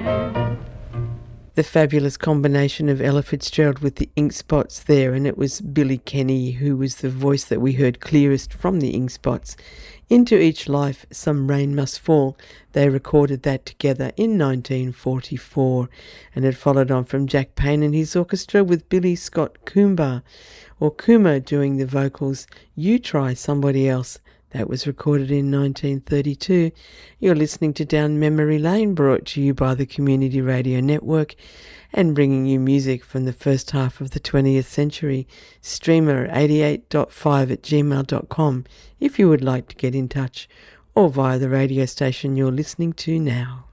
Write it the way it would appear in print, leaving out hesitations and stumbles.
The fabulous combination of Ella Fitzgerald with the Ink Spots there, and it was Billy Kenny who was the voice that we heard clearest from the Ink Spots. Into Each Life, Some Rain Must Fall. They recorded that together in 1944, and it followed on from Jack Payne and his orchestra with Billy Scott Coomber, or Coomer doing the vocals, You Try Somebody Else. That was recorded in 1932. You're listening to Down Memory Lane, brought to you by the Community Radio Network and bringing you music from the first half of the 20th century. Streamer 88.5@gmail.com if you would like to get in touch, or via the radio station you're listening to now.